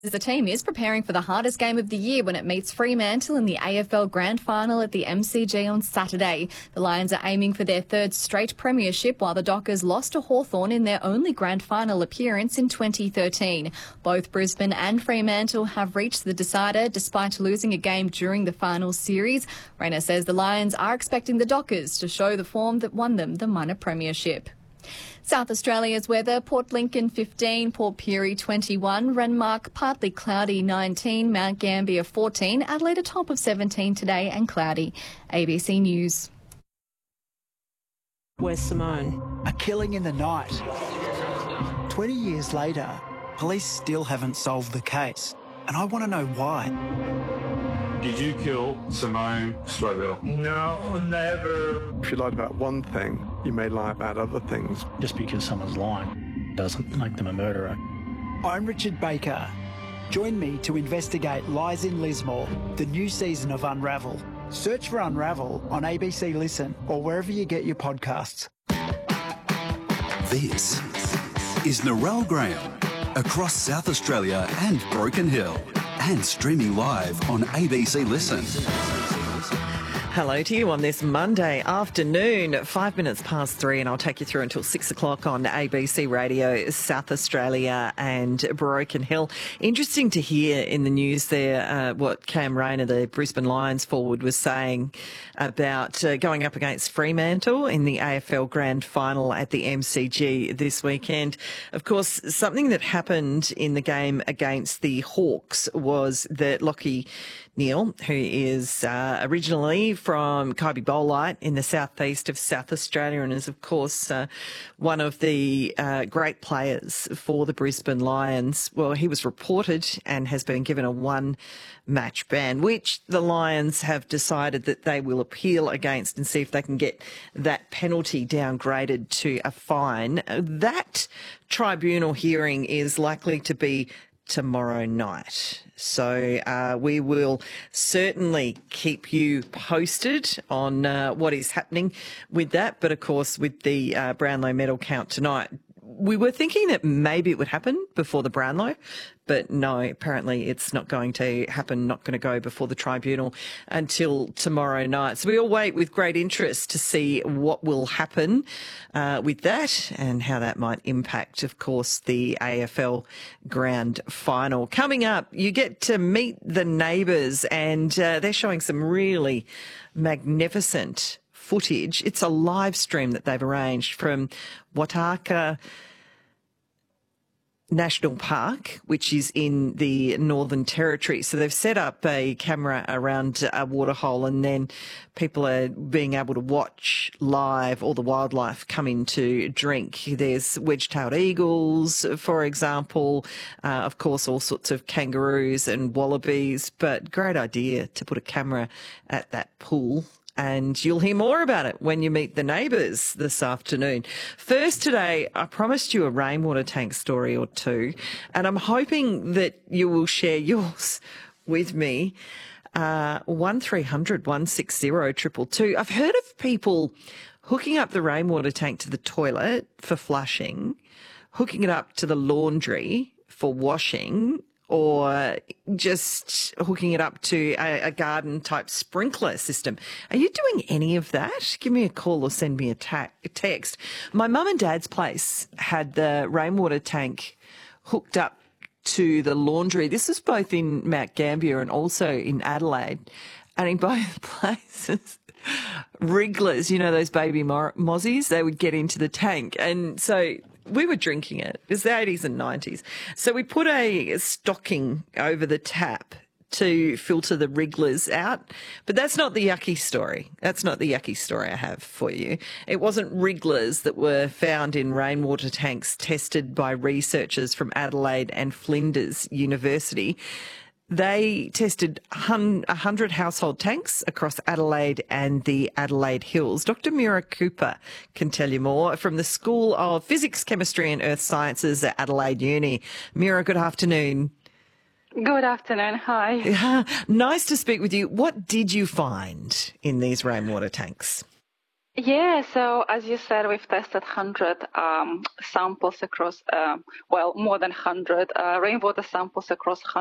The team is preparing for the hardest game of the year when it meets Fremantle in the AFL Grand Final at the MCG on Saturday. The Lions are aiming for their third straight premiership, while the Dockers lost to Hawthorn in their only Grand Final appearance in 2013. Both Brisbane and Fremantle have reached the decider despite losing a game during the final series. Rayner says the Lions are expecting the Dockers to show the form that won them the minor premiership. South Australia's weather: Port Lincoln 15, Port Pirie 21, Renmark partly cloudy 19, Mount Gambier 14, Adelaide a top of 17 today and cloudy. ABC News. Where's Simone? A killing in the night. 20 years later, police still haven't solved the case, and I want to know why. Did you kill Simone Strobel? No, never. If you lied about one thing, you may lie about other things. Just because someone's lying doesn't make them a murderer. I'm Richard Baker. Join me to investigate Lies in Lismore, the new season of Unravel. Search for Unravel on ABC Listen or wherever you get your podcasts. This is Narelle Graham across South Australia and Broken Hill, and streaming live on ABC Listen. Hello to you on this Monday afternoon, 5 minutes past 3, and I'll take you through until 6 o'clock on ABC Radio, South Australia and Broken Hill. Interesting to hear in the news there what Cam Rayner, the Brisbane Lions forward, was saying about going up against Fremantle in the AFL Grand Final at the MCG this weekend. Of course, something that happened in the game against the Hawks was that Lachie Neale, who is originally from Kybe Bolite in the southeast of South Australia and is, of course, one of the great players for the Brisbane Lions. Well, he was reported and has been given a one-match ban, which the Lions have decided that they will appeal against and see if they can get that penalty downgraded to a fine. That tribunal hearing is likely to be tomorrow night. So we will certainly keep you posted on what is happening with that. But, of course, with the Brownlow medal count tonight, we were thinking that maybe it would happen before the Brownlow, but no, apparently it's not going to happen, not going to go before the tribunal until tomorrow night. So we all wait with great interest to see what will happen with that and how that might impact, of course, the AFL Grand Final. Coming up, you get to meet the neighbours, and they're showing some really magnificent footage. It's a live stream that they've arranged from Wataka National Park, which is in the Northern Territory. So they've set up a camera around a waterhole, and then people are being able to watch live all the wildlife come in to drink. There's wedge-tailed eagles, for example, of course, all sorts of kangaroos and wallabies, but great idea to put a camera at that pool. And you'll hear more about it when you meet the neighbours this afternoon. First today, I promised you a rainwater tank story or two, and I'm hoping that you will share yours with me. 1300 160 222. I've heard of people hooking up the rainwater tank to the toilet for flushing, hooking it up to the laundry for washing, or just hooking it up to a garden-type sprinkler system. Are you doing any of that? Give me a call or send me a text. My mum and dad's place had the rainwater tank hooked up to the laundry. This is both in Mount Gambier and also in Adelaide. And in both places, wrigglers, you know, those baby mozzies, they would get into the tank. And so we were drinking it. It was the 80s and 90s. So we put a stocking over the tap to filter the wrigglers out. But that's not the yucky story. That's not the yucky story I have for you. It wasn't wrigglers that were found in rainwater tanks tested by researchers from Adelaide and Flinders University. They tested 100 household tanks across Adelaide and the Adelaide Hills. Dr. Mira Cooper can tell you more from the School of Physics, Chemistry and Earth Sciences at Adelaide Uni. Mira, good afternoon. Good afternoon. Hi. Nice to speak with you. What did you find in these rainwater tanks? Yeah, so as you said, we've tested 100 samples across, more than 100 rainwater samples across